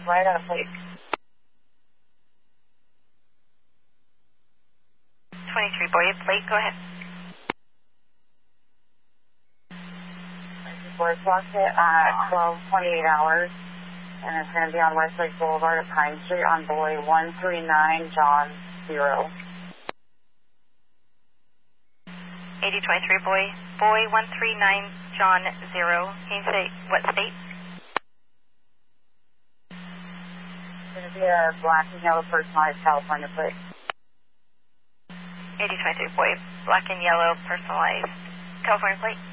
right out of plate. 23 boy, plate, go ahead. We're clocked it at 12:28 hours, and it's going to be on Westlake Boulevard at Pine Street on boy 139 John 0. 8023 boy, boy 139 John 0. Can you say what state? It's going to be a black and yellow personalized California plate. 8023 boy, black and yellow personalized California plate.